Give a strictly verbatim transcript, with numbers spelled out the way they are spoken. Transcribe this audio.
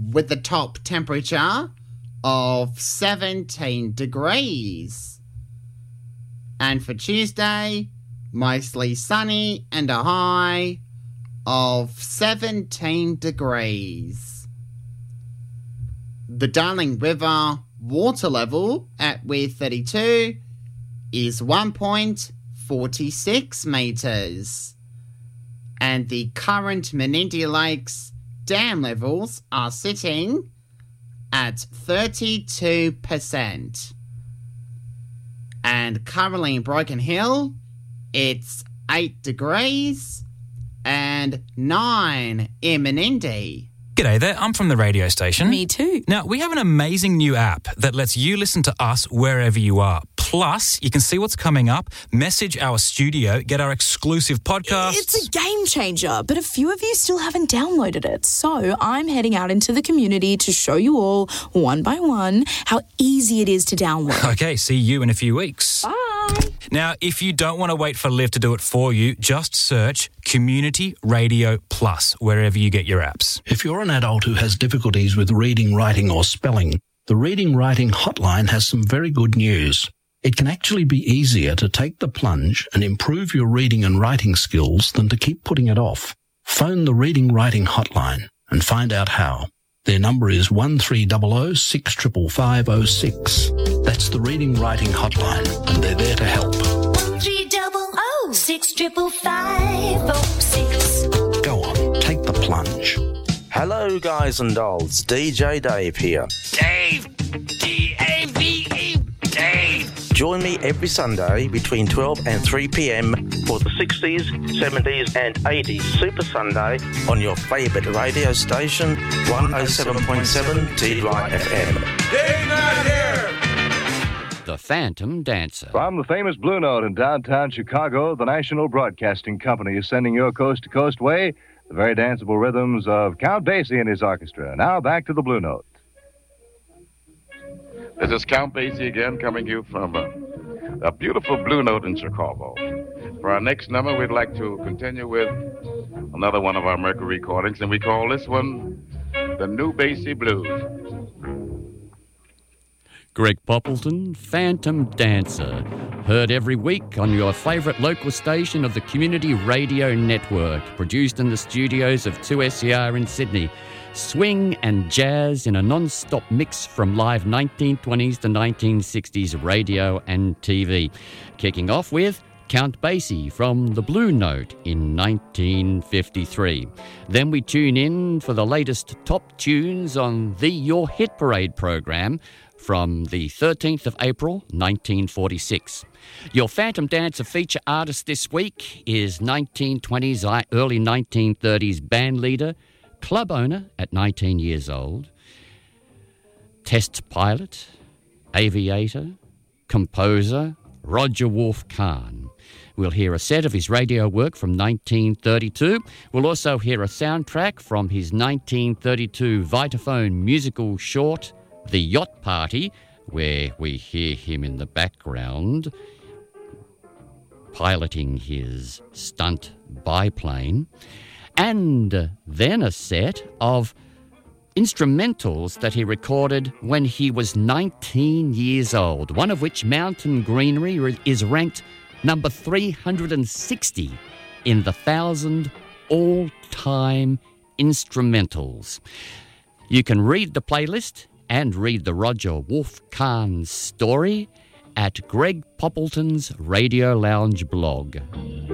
with the top temperature of seventeen degrees. And for Tuesday, mostly sunny and a high of seventeen degrees. The Darling River water level at Weir thirty-two is one point four six metres. And the current Menindee Lakes dam levels are sitting at thirty-two percent. And currently in Broken Hill, it's eight degrees and nine in Menindee. G'day there, I'm from the radio station. Me too. Now, we have an amazing new app that lets you listen to us wherever you are. Plus, you can see what's coming up, message our studio, get our exclusive podcasts. It's a game changer, but a few of you still haven't downloaded it. So I'm heading out into the community to show you all, one by one, how easy it is to download. Okay, see you in a few weeks. Bye. Now, if you don't want to wait for Liv to do it for you, just search Community Radio Plus wherever you get your apps. If you're an adult who has difficulties with reading, writing or spelling, the Reading Writing Hotline has some very good news. It can actually be easier to take the plunge and improve your reading and writing skills than to keep putting it off. Phone the Reading Writing Hotline and find out how. Their number is one three zero zero six five five zero six. That's the Reading Writing Hotline, and they're there to help. one three zero zero six five five zero six. Go on, take the plunge. Hello, guys and dolls. D J Dave here. Dave! D A V E! Dave! Join me every Sunday between twelve and three p.m. for the sixties, seventies and eighties Super Sunday on your favourite radio station, one oh seven point seven T Y F M. Dave not here! The Phantom Dancer. From the famous Blue Note in downtown Chicago, the National Broadcasting Company is sending your coast-to-coast way the very danceable rhythms of Count Basie and his orchestra. Now back to the Blue Note. This is Count Basie again, coming to you from uh, a beautiful Blue Note in Chicago. For our next number, we'd like to continue with another one of our Mercury recordings, and we call this one the New Basie Blues. Greg Poppleton, Phantom Dancer. Heard every week on your favourite local station of the Community Radio Network. Produced in the studios of two S E R in Sydney. Swing and jazz in a non-stop mix from live nineteen twenties to nineteen sixties radio and T V. Kicking off with Count Basie from the Blue Note in nineteen fifty-three. Then we tune in for the latest top tunes on the Your Hit Parade program from the thirteenth of April, nineteen forty-six. Your Phantom Dancer feature artist this week is nineteen twenties, early nineteen thirties band leader, club owner at nineteen years old, test pilot, aviator, composer, Roger Wolf Kahn. We'll hear a set of his radio work from nineteen thirty-two. We'll also hear a soundtrack from his nineteen thirty-two Vitaphone musical short, The Yacht Party, where we hear him in the background piloting his stunt biplane. And then a set of instrumentals that he recorded when he was nineteen years old, one of which, Mountain Greenery, is ranked number three hundred sixty in the thousand all-time instrumentals. You can read the playlist and read the Roger Wolf Kahn's story at Greg Poppleton's Radio Lounge blog.